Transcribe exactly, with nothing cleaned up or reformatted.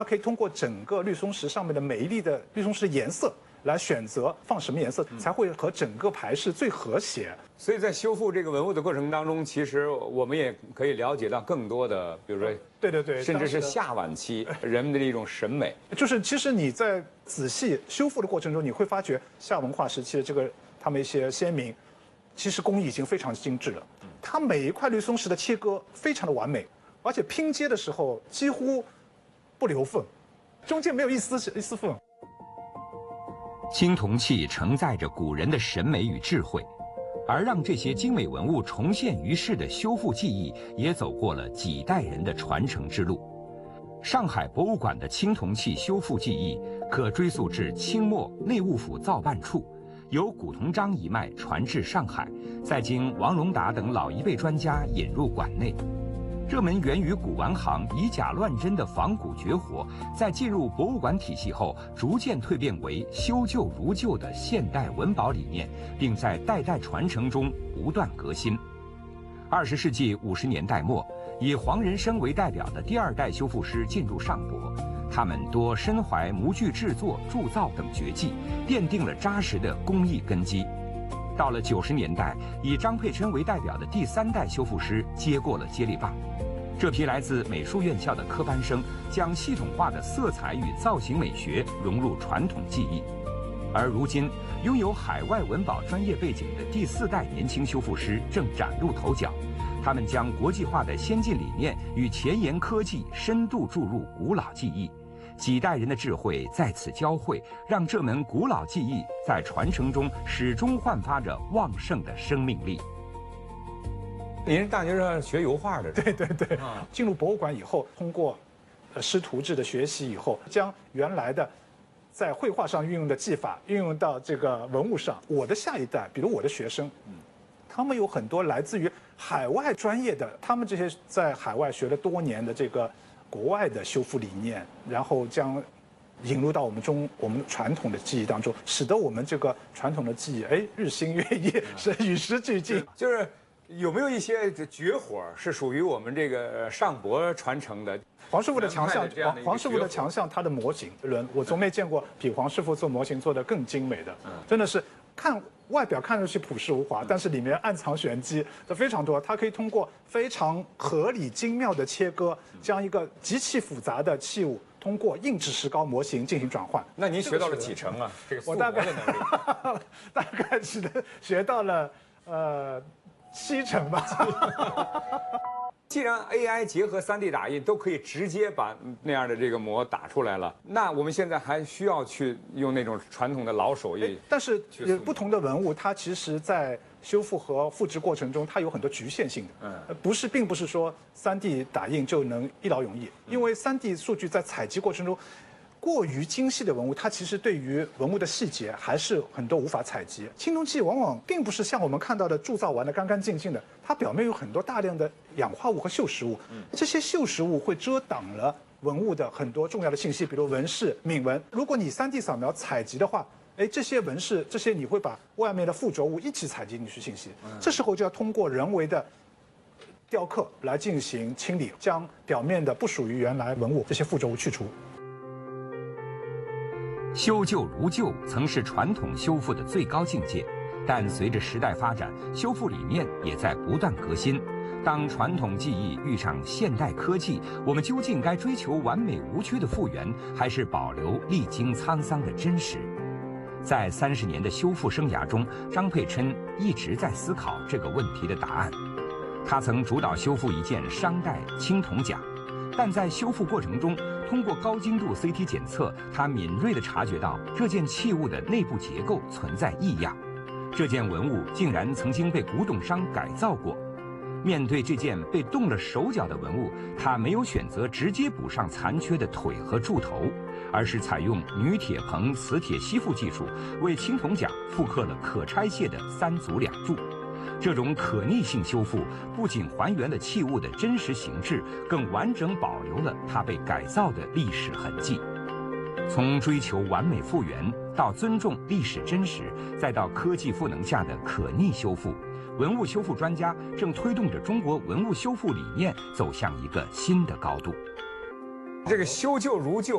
它可以通过整个绿松石上面的每一粒的绿松石颜色来选择放什么颜色，才会和整个排饰最和谐。 所以在修复这个文物的过程当中，其实我们也可以了解到更多的，比如说， 对对对， 甚至是夏晚期人们的一种审美。 就是其实你在仔细修复的过程中，你会发觉夏文化时期的这个他们一些先民，其实工艺已经非常精致了。它每一块绿松石的切割非常的完美，而且拼接的时候几乎不留缝，中间没有一丝一丝缝。 青铜器承载着古人的审美与智慧，而让这些精美文物重现于世的修复技艺，也走过了几代人的传承之路。上海博物馆的青铜器修复技艺可追溯至清末内务府造办处，由古同章一脉传至上海，再经王荣达等老一辈专家引入馆内。这门源于古玩行以假乱真的仿古绝活，在进入博物馆体系后，逐渐蜕变为修旧如旧的现代文保理念，并在代代传承中不断革新。二十世纪五十年代末，以黄仁生为代表的第二代修复师进入上博，他们多身怀模具制作、铸造等绝技，奠定了扎实的工艺根基。到了九十年代，以张佩琛为代表的第三代修复师接过了接力棒。这批来自美术院校的科班生，将系统化的色彩与造型美学融入传统技艺。而如今，拥有海外文保专业背景的第四代年轻修复师正崭露头角。他们将国际化的先进理念与前沿科技深度注入古老技艺。几代人的智慧在此交汇，让这门古老技艺在传承中始终焕发着旺盛的生命力。 您是大学上学油画的？ 对对对。啊、进入博物馆以后，通过呃师徒制的学习以后，将原来的在绘画上运用的技法运用到这个文物上。我的下一代，比如我的学生，嗯，他们有很多来自于海外专业的，他们这些在海外学了多年的这个国外的修复理念，然后将引入到我们中我们传统的技艺当中，使得我们这个传统的技艺哎日新月异，是与时俱进。 就是有没有一些绝活是属于我们这个上博传承的？ 黄师傅的强项，黄黄师傅的强项，他的模型轮，我从没见过比黄师傅做模型做得更精美的，真的是看外表看上去朴实无华，但是里面暗藏玄机的非常多。它可以通过非常合理精妙的切割，将一个极其复杂的器物通过硬质石膏模型进行转换。 那您学到了几成啊？这个我大概大概只能学到了呃七成吧。 既然 A I 结合 三 D 打印都可以直接把那样的这个模打出来了，那我们现在还需要去用那种传统的老手艺？ 但是不同的文物，它其实在修复和复制过程中，它有很多局限性的。嗯，不是，并不是说 三 D 打印就能一劳永逸，因为 三 D 数据在采集过程中。过于精细的文物，它其实对于文物的细节还是很多无法采集。青铜器往往并不是像我们看到的铸造完的干干净净的，它表面有很多大量的氧化物和锈蚀物，这些锈蚀物会遮挡了文物的很多重要的信息，比如纹饰、铭文。如果你 三 D 扫描采集的话，哎，这些纹饰，这些你会把外面的附着物一起采集进去信息，这时候就要通过人为的雕刻来进行清理，将表面的不属于原来文物这些附着物去除。 修旧如旧曾是传统修复的最高境界，但随着时代发展，修复理念也在不断革新。当传统技艺遇上现代科技，我们究竟该追求完美无缺的复原，还是保留历经沧桑的真实？在三十年的修复生涯中，张佩琛一直在思考这个问题的答案。他曾主导修复一件商代青铜甲，但在修复过程中，通过高精度 C T 检测，他敏锐地察觉到这件器物的内部结构存在异样，这件文物竟然曾经被古董商改造过。面对这件被动了手脚的文物，他没有选择直接补上残缺的腿和柱头，而是采用女铁棚磁铁吸附技术，为青铜甲复刻了可拆卸的三足两柱。这种可逆性修复不仅还原了器物的真实形制，更完整保留了它被改造的历史痕迹。从追求完美复原到尊重历史真实，再到科技赋能下的可逆修复，文物修复专家正推动着中国文物修复理念走向一个新的高度。 这个修旧如旧。